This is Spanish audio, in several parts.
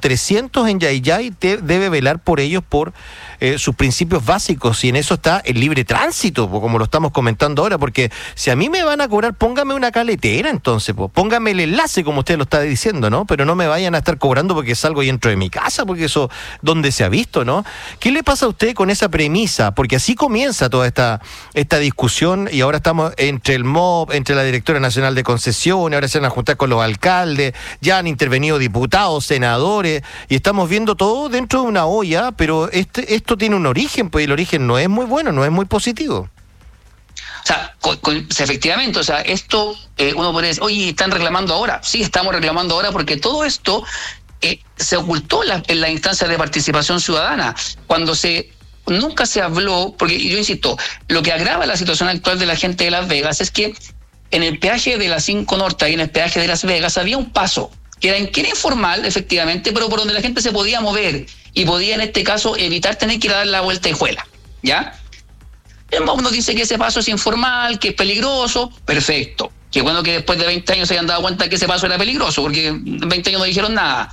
300 en Yayay, debe velar por ellos, por sus principios básicos, y en eso está el libre tránsito, como lo estamos comentando ahora, porque si a mí me van a cobrar, póngame una caletera entonces, póngame el enlace como usted lo está diciendo, ¿no? Pero no me vayan a estar cobrando porque salgo dentro de mi casa, porque eso, ¿dónde se ha visto, no? ¿Qué le pasa a usted con esa premisa? Porque así comienza toda esta discusión, y ahora estamos entre el MOB, entre la Directora Nacional de Concesiones, ahora se van a juntar con los alcaldes, ya han intervenido diputados, senadores, y estamos viendo todo dentro de una olla, pero esto tiene un origen, pues el origen no es muy bueno, no es muy positivo. O sea, efectivamente, o sea, esto uno podría decir, oye, ¿están reclamando ahora? Sí, estamos reclamando ahora porque todo esto se ocultó en la instancia de participación ciudadana, cuando nunca se habló, porque yo insisto, lo que agrava la situación actual de la gente de Las Vegas es que en el peaje de la 5 Norte y en el peaje de Las Vegas había un paso que era informal, efectivamente, pero por donde la gente se podía mover y podía, en este caso, evitar tener que ir a dar la vuelta y juela, ¿ya? El MOB nos dice que ese paso es informal, que es peligroso, perfecto. Qué bueno que después de 20 años se hayan dado cuenta que ese paso era peligroso, porque en 20 años no dijeron nada.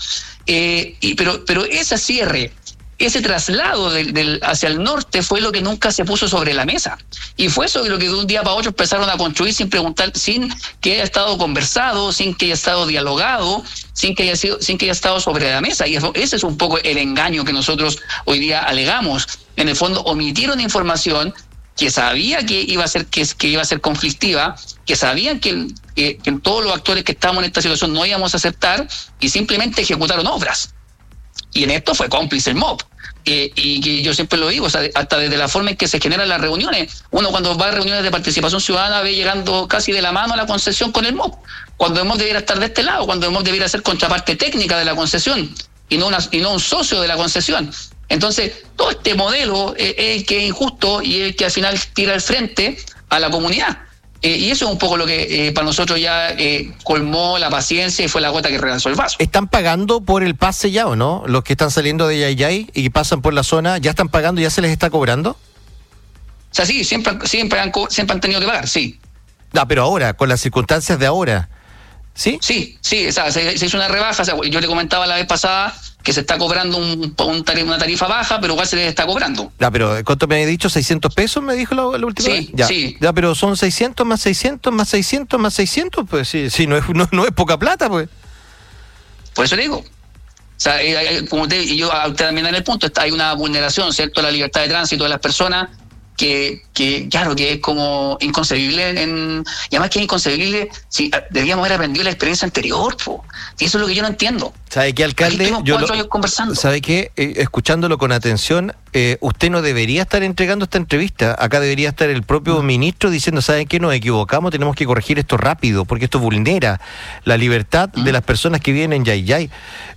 Pero ese cierre, ese traslado hacia el norte fue lo que nunca se puso sobre la mesa. Y fue eso lo que de un día para otro empezaron a construir sin preguntar, sin que haya estado conversado, sin que haya estado dialogado, sin que haya estado sobre la mesa. Y ese es un poco el engaño que nosotros hoy día alegamos. En el fondo omitieron información que sabía que iba a ser conflictiva, que sabían que todos los actores que estábamos en esta situación no íbamos a aceptar, y simplemente ejecutaron obras. Y en esto fue cómplice el MOB. Y que yo siempre lo digo, o sea, hasta desde la forma en que se generan las reuniones. Uno cuando va a reuniones de participación ciudadana ve llegando casi de la mano a la concesión con el MOB, cuando el MOB debiera estar de este lado, cuando el MOB debiera ser contraparte técnica de la concesión y no un socio de la concesión. Entonces, todo este modelo es el que es injusto y el que al final tira al frente a la comunidad. Y eso es un poco lo que para nosotros ya colmó la paciencia y fue la gota que rebalsó el vaso. ¿Están pagando por el pase ya o no? Los que están saliendo de Yayay y pasan por la zona, ¿ya están pagando? ¿Ya se les está cobrando? O sea, sí, siempre han tenido que pagar, sí. Pero ahora, con las circunstancias de ahora, ¿sí? Sí, o sea, se hizo una rebaja. O sea, yo le comentaba la vez pasada que se está cobrando una tarifa baja, pero igual se les está cobrando. Pero ¿cuánto me había dicho? ¿600 pesos me dijo la última vez? Sí. Pero son 600 más 600 más 600 más 600, pues sí, no es poca plata, pues. Por eso le digo. O sea, como yo también en el punto, hay una vulneración, ¿cierto?, a la libertad de tránsito de las personas que claro, que es como inconcebible, y además que es inconcebible si debíamos haber aprendido la experiencia anterior, y eso es lo que yo no entiendo. ¿Sabe qué, alcalde? Conversando. ¿Sabe qué? Escuchándolo con atención, usted no debería estar entregando esta entrevista. Acá debería estar el propio ministro diciendo, ¿saben qué? Nos equivocamos, tenemos que corregir esto rápido, porque esto vulnera la libertad de las personas que viven en Yayay.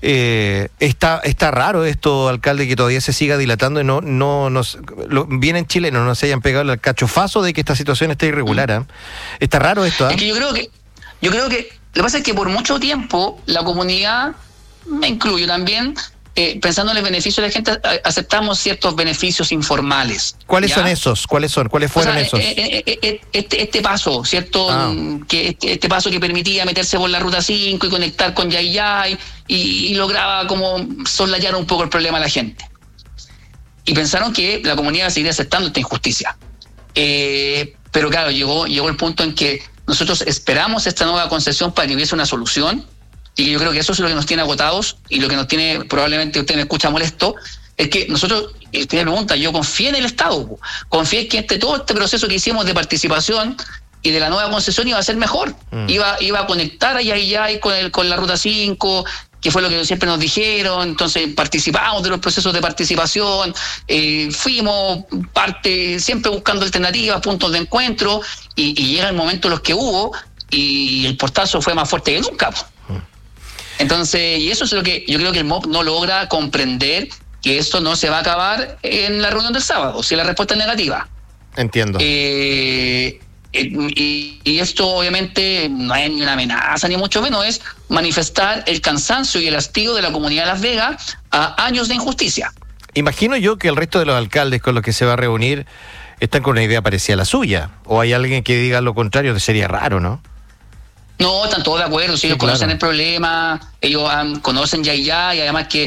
Está raro esto, alcalde, que todavía se siga dilatando y vienen chilenos, no se hayan pegado el cachofazo de que esta situación está irregular. Está raro esto. Es que yo creo que lo que pasa es que por mucho tiempo la comunidad, me incluyo también, pensando en el beneficio de la gente, aceptamos ciertos beneficios informales. ¿Cuáles son esos? ¿Cuáles fueron esos? Este paso, ¿cierto? Que este paso que permitía meterse por la ruta 5 y conectar con Yayay y lograba como soslayar un poco el problema a la gente. Y pensaron que la comunidad seguiría aceptando esta injusticia. Pero claro, llegó el punto en que nosotros esperamos esta nueva concesión para que hubiese una solución, y yo creo que eso es lo que nos tiene agotados y lo que nos tiene, probablemente usted me escucha molesto, es que nosotros, usted me pregunta, yo confié en el Estado, confié en que todo este proceso que hicimos de participación y de la nueva concesión iba a ser mejor, iba a conectar a Yayay con la ruta 5, que fue lo que siempre nos dijeron. Entonces participamos de los procesos de participación, fuimos parte, siempre buscando alternativas, puntos de encuentro, y llega el momento en los que hubo, y el portazo fue más fuerte que nunca. Entonces, y eso es lo que yo creo que el MOB no logra comprender, que esto no se va a acabar en la reunión del sábado, si la respuesta es negativa. Entiendo. Y esto obviamente no es ni una amenaza, ni mucho menos, es manifestar el cansancio y el hastío de la comunidad de Las Vegas a años de injusticia. Imagino yo que el resto de los alcaldes con los que se va a reunir están con una idea parecida a la suya, o hay alguien que diga lo contrario, que sería raro, ¿no? No, están todos de acuerdo, si ellos conocen el problema, ellos conocen Yayay, y además que